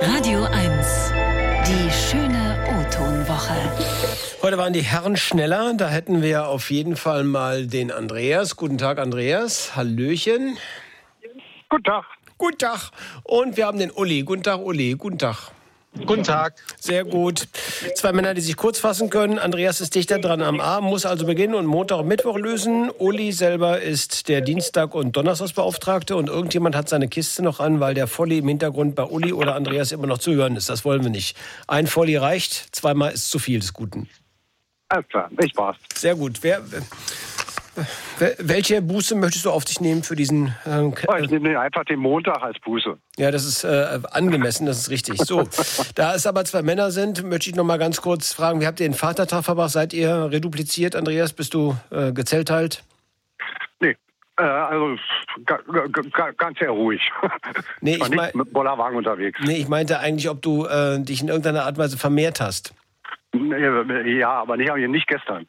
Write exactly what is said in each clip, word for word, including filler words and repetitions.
Radio eins, die schöne O-Ton-Woche. Heute waren die Herren schneller. Da hätten wir auf jeden Fall mal den Andreas. Guten Tag, Andreas. Hallöchen. Guten Tag. Guten Tag. Und wir haben den Uli. Guten Tag, Uli. Guten Tag. Guten Tag. Sehr gut. Zwei Männer, die sich kurz fassen können. Andreas ist dichter dran am Arm, muss also beginnen und Montag und Mittwoch lösen. Uli selber ist der Dienstag- und Donnerstagsbeauftragte und irgendjemand hat seine Kiste noch an, weil der Volli im Hintergrund bei Uli oder Andreas immer noch zu hören ist. Das wollen wir nicht. Ein Volli reicht, zweimal ist zu viel des Guten. Alles klar, ich war's. Sehr gut. Wer, wer, welche Buße möchtest du auf dich nehmen für diesen... Äh, Oh, ich nehme einfach den Montag als Buße. Ja, das ist äh, angemessen, das ist richtig. So, da es aber zwei Männer sind, möchte ich noch mal ganz kurz fragen, wie habt ihr den Vatertag verbracht? Seid ihr redupliziert, Andreas? Bist du äh, gezellteilt? Nee, äh, also ga, ga, ganz sehr ruhig. Nee, ich war ich mein, nicht mit Bollerwagen unterwegs. Nee, ich meinte eigentlich, ob du äh, dich in irgendeiner Art und Weise vermehrt hast. Ja, aber nicht, nicht gestern.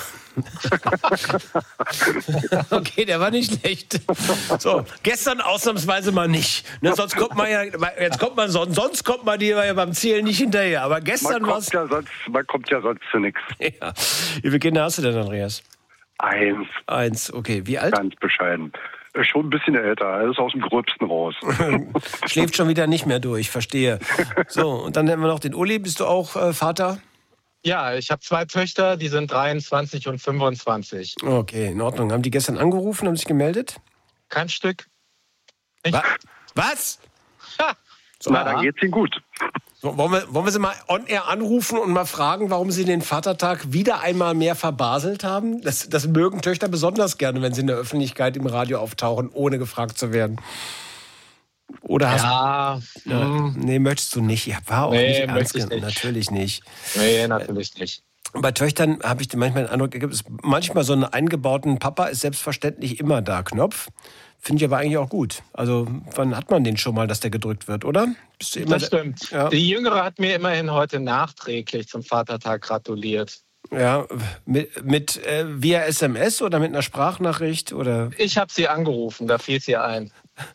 Okay, der war nicht schlecht. So, gestern ausnahmsweise mal nicht. Ne, sonst kommt man ja, jetzt kommt man sonst, sonst kommt man dir ja beim Zählen nicht hinterher. Aber gestern war es. Ja man kommt ja sonst zu nichts. Ja. Wie viele Kinder hast du denn, Andreas? Eins. Eins, okay. Wie alt? Ganz bescheiden. Schon ein bisschen älter, er ist aus dem Gröbsten raus. Schläft schon wieder nicht mehr durch, verstehe. So, und dann haben wir noch den Uli. Bist du auch äh, Vater? Ja, ich habe zwei Töchter, die sind dreiundzwanzig und fünfundzwanzig. Okay, in Ordnung. Haben die gestern angerufen, haben sich gemeldet? Kein Stück. Nicht? Wa- Was? Ha. So, Na, dann geht's ihnen gut. So, wollen, wir, wollen wir sie mal on-air anrufen und mal fragen, warum sie den Vatertag wieder einmal mehr verbaselt haben? Das, das mögen Töchter besonders gerne, wenn sie in der Öffentlichkeit im Radio auftauchen, ohne gefragt zu werden. Oder hast Ja, du... Ja, hm. nee, möchtest du nicht. Ja, war auch Nee, nicht ernst möchte ich genommen. nicht. Natürlich nicht. Nee, natürlich nicht. Bei Töchtern habe ich manchmal den Eindruck, gibt es manchmal so einen eingebauten Papa ist selbstverständlich immer da Knopf. Finde ich aber eigentlich auch gut. Also wann hat man den schon mal, dass der gedrückt wird, oder? Bist du immer Das stimmt. Ja. Die Jüngere hat mir immerhin heute nachträglich zum Vatertag gratuliert. Ja, mit, mit äh, via S M S oder mit einer Sprachnachricht oder? Ich habe sie angerufen, da fiel sie ein.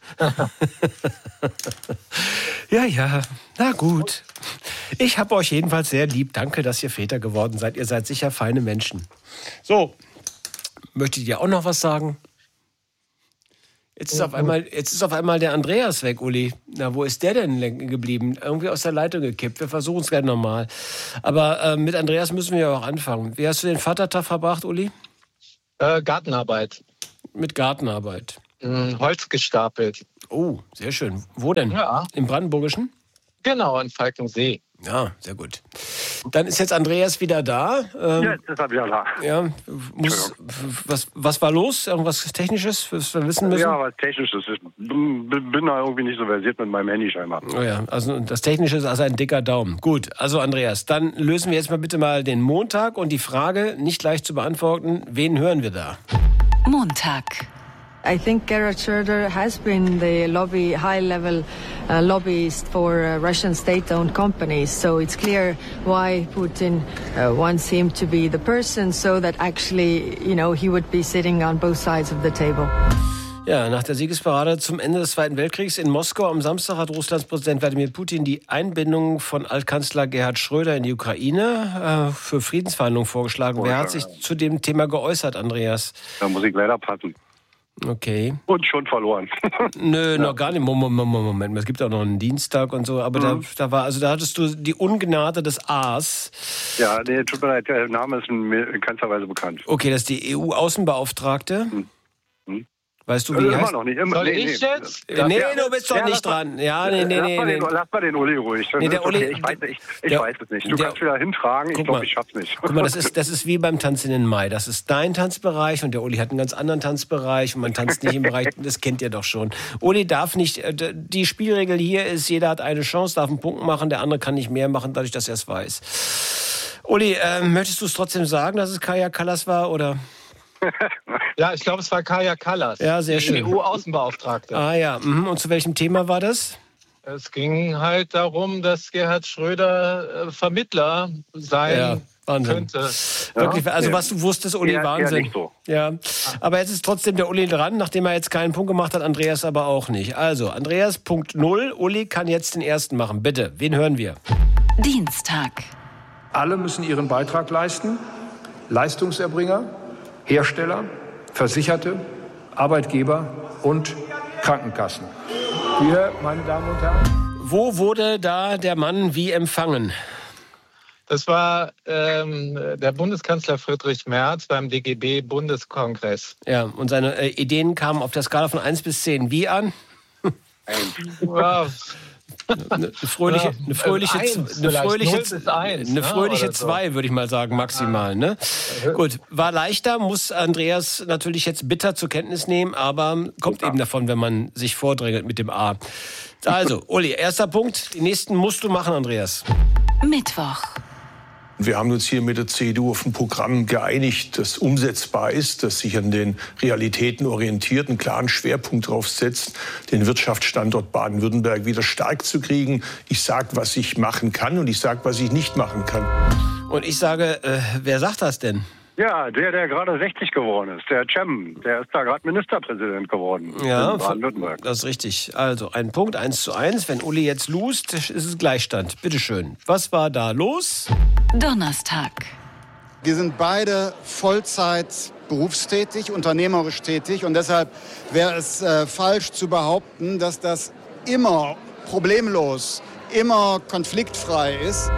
Ja, ja, na gut. Ich habe euch jedenfalls sehr lieb. Danke, dass ihr Väter geworden seid. Ihr seid sicher feine Menschen. So, möchtet ihr auch noch was sagen? Jetzt ist auf einmal, jetzt ist auf einmal der Andreas weg, Uli. Na, wo ist der denn geblieben? Irgendwie aus der Leitung gekippt. Wir versuchen es gleich nochmal. Aber äh, mit Andreas müssen wir ja auch anfangen. Wie hast du den Vatertag verbracht, Uli? Äh, Gartenarbeit. Mit Gartenarbeit. Hm, Holz gestapelt. Oh, sehr schön. Wo denn? Ja. Im Brandenburgischen? Genau, in Falkensee. Ja, sehr gut. Dann ist jetzt Andreas wieder da. Ähm, Ja, jetzt ist er wieder da. ja, muss, was, was war los? Irgendwas Technisches, was wir wissen müssen? Ja, was Technisches. Ich bin bin da irgendwie nicht so versiert mit meinem Handy scheinbar. Oh ja, also das Technische ist also ein dicker Daumen. Gut, also Andreas, dann lösen wir jetzt mal bitte mal den Montag und die Frage, nicht leicht zu beantworten, wen hören wir da? Montag. I think Gerhard Schröder has been the lobby, high-level uh, lobbyist for uh, Russian state-owned companies. So it's clear why Putin uh, wants him to be the person, so that actually, you know, he would be sitting on both sides of the table. Ja, nach der Siegesparade zum Ende des Zweiten Weltkriegs in Moskau am Samstag hat Russlands Präsident Wladimir Putin die Einbindung von Altkanzler Gerhard Schröder in die Ukraine äh, für Friedensverhandlungen vorgeschlagen. Wer hat sich zu dem Thema geäußert, Andreas? Da muss ich leider passen. Okay. Und schon verloren. Nö, ja. Noch gar nicht. Moment, Moment, Moment. Es gibt auch noch einen Dienstag und so. Aber mhm. da, da war, also da hattest du die Ungnade des A's. Ja, nee, tut mir leid, der Name ist mir in keinster Weise bekannt. Okay, das ist die E U-Außenbeauftragte. Hm. Hm. Weißt du, wie also die immer heißt? noch nicht. Immer, Soll nee, ich nee. jetzt? Nee, nee, ja, du bist doch ja, nicht lass dran. Mal, Ja, nee, nee, lass nee. Mal nee. den, lass mal den Uli ruhig. Nee, der okay. Uli- ich weiß, ich, ich der- weiß es nicht. Du der- kannst wieder hintragen. Ich Guck glaube, mal. ich schaff's nicht. Guck mal, das ist, das ist wie beim Tanzen in Mai. Das ist dein Tanzbereich und der Uli hat einen ganz anderen Tanzbereich und man tanzt nicht im Bereich, das kennt ihr doch schon. Uli darf nicht, die Spielregel hier ist, jeder hat eine Chance, darf einen Punkt machen, der andere kann nicht mehr machen, dadurch, dass er es weiß. Uli, äh, möchtest du es trotzdem sagen, dass es Kaja Kallas war, oder? Ja, ich glaube, es war Kaja Kallas. Ja, sehr schön. E U-Außenbeauftragte. Ah ja, mhm. Und zu welchem Thema war das? Es ging halt darum, dass Gerhard Schröder äh, Vermittler sein Ja. Wahnsinn. Könnte. Wirklich, also Ja. was du wusstest, Uli, Eher- eher Wahnsinn. nicht so. Ja, aber jetzt ist trotzdem der Uli dran, nachdem er jetzt keinen Punkt gemacht hat, Andreas aber auch nicht. Also, Andreas, Punkt null, Uli kann jetzt den ersten machen. Bitte, wen hören wir? Dienstag. Alle müssen ihren Beitrag leisten. Leistungserbringer, Hersteller, Versicherte, Arbeitgeber und Krankenkassen. Wir, meine Damen und Herren. Wo wurde da der Mann wie empfangen? Das war ähm, der Bundeskanzler Friedrich Merz beim D G B-Bundeskongress. Ja, und seine äh, Ideen kamen auf der Skala von eins bis zehn wie an? Ja, Eine fröhliche, eine fröhliche, Eins eine vielleicht, fröhliche, null bis eins, eine ne, fröhliche oder so. zwei, würde ich mal sagen, maximal. Ne? Gut, war leichter, muss Andreas natürlich jetzt bitter zur Kenntnis nehmen, aber kommt eben davon, wenn man sich vordrängelt mit dem A. Also, Uli, erster Punkt. Den nächsten musst du machen, Andreas. Mittwoch. Wir haben uns hier mit der C D U auf ein Programm geeinigt, das umsetzbar ist, das sich an den Realitäten orientiert, einen klaren Schwerpunkt drauf setzt, den Wirtschaftsstandort Baden-Württemberg wieder stark zu kriegen. Ich sage, was ich machen kann und ich sage, was ich nicht machen kann. Und ich sage, äh, wer sagt das denn? Ja, der, der gerade sechzig geworden ist, der Cem, der ist da gerade Ministerpräsident geworden Ja, in Baden-Württemberg. das ist richtig. Also ein Punkt, eins zu eins. Wenn Uli jetzt lust, ist es Gleichstand. Bitteschön. Was war da los? Donnerstag. Wir sind beide Vollzeit berufstätig, unternehmerisch tätig und deshalb wäre es äh, falsch zu behaupten, dass das immer problemlos, immer konfliktfrei ist.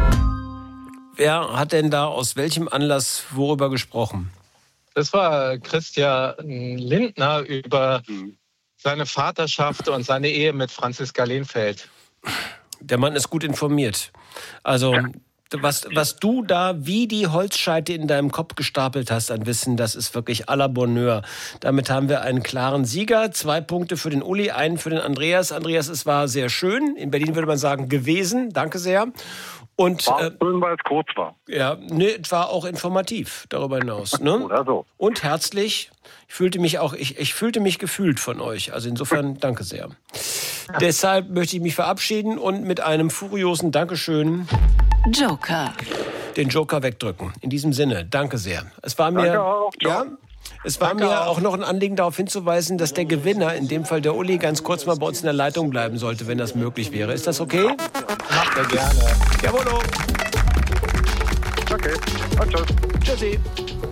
Wer hat denn da aus welchem Anlass worüber gesprochen? das war Christian Lindner über seine Vaterschaft und seine Ehe mit Franziska Lehnfeld. Der Mann ist gut informiert. Also was, was du da wie die Holzscheite in deinem Kopf gestapelt hast an Wissen, das ist wirklich à la Bonheur. Damit haben wir einen klaren Sieger. Zwei Punkte für den Uli, einen für den Andreas. Andreas, es war sehr schön. In Berlin würde man sagen gewesen. Danke sehr. Und, war äh, schön, weil es kurz war. Ja, nee, es war auch informativ darüber hinaus. Ne? Oder so. Und herzlich. Ich fühlte mich auch, ich, ich fühlte mich gefühlt von euch. Also insofern danke sehr. Deshalb möchte ich mich verabschieden und mit einem furiosen Dankeschön Joker. den Joker wegdrücken. In diesem Sinne, danke sehr. Es war mir, Danke auch. ja, es war mir auch noch ein Anliegen, darauf hinzuweisen, dass der Gewinner, in dem Fall der Uli, ganz kurz mal bei uns in der Leitung bleiben sollte, wenn das möglich wäre. Ist das okay? Macht er gerne. Jawollo. Okay. Und tschüss. Tschüssi.